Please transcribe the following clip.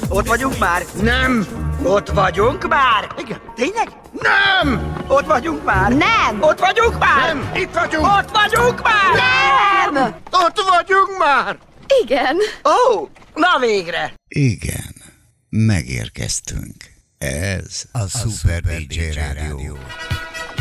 Ott vagyunk már? Nem! Ott vagyunk már? Igen. Tényleg? Nem! Ott vagyunk már? Nem! Ott vagyunk már? Nem! Itt vagyunk! Ott vagyunk már? Nem! Ott vagyunk már! Igen. Ó, na végre! Igen, megérkeztünk. Ez a Super DJ Rádió.